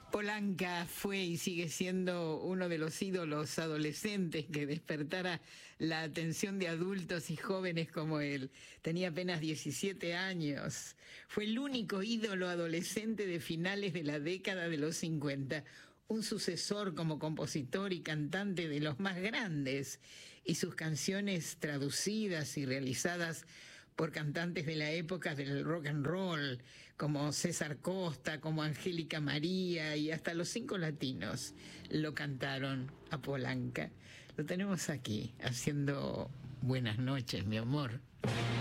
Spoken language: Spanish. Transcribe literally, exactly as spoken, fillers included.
Polanca fue y sigue siendo uno de los ídolos adolescentes que despertara la atención de adultos y jóvenes como él. Tenía apenas diecisiete años. Fue el único ídolo adolescente de finales de la década de los cincuenta. Un sucesor como compositor y cantante de los más grandes. Y sus canciones traducidas y realizadas por cantantes de la época del rock and roll, como César Costa, como Angélica María, y hasta los Cinco Latinos lo cantaron a Polanca. Lo tenemos aquí, haciendo Buenas noches, mi amor.